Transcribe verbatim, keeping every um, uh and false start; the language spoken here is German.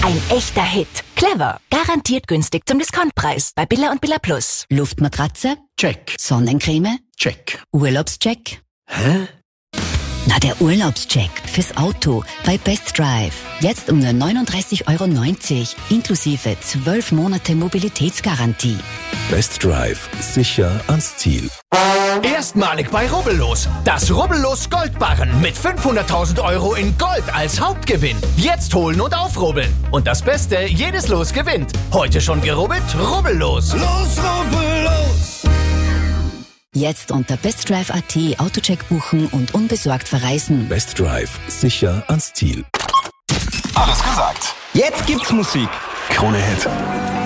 Ein echter Hit. Clever. Garantiert günstig zum Discountpreis. Bei Billa und Billa Plus. Luftmatratze? Check. Sonnencreme? Check. Urlaubscheck? Hä? Na, der Urlaubscheck fürs Auto bei Best Drive. Jetzt um nur neununddreißig Euro neunzig, inklusive zwölf Monate Mobilitätsgarantie. Best Drive. Sicher ans Ziel. Erstmalig bei Rubbellos. Das Rubbellos Goldbarren mit fünfhunderttausend Euro in Gold als Hauptgewinn. Jetzt holen und aufrubbeln. Und das Beste, jedes Los gewinnt. Heute schon gerubbelt? Rubbellos. Los, Rubbellos! Jetzt unter bestdrive punkt at Autocheck buchen und unbesorgt verreisen. Best Drive. Sicher ans Ziel. Alles gesagt. Jetzt gibt's Musik. Krone Hit.